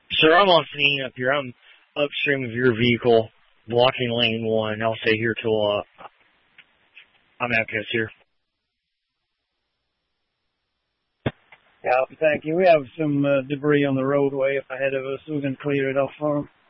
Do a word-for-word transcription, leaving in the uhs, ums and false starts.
Sir, I'm on scene up here. I'm upstream of your vehicle, blocking lane one. I'll stay here till uh, I'm at this here. Yeah, thank you. We have some uh, debris on the roadway ahead of us. We can clear it off for them.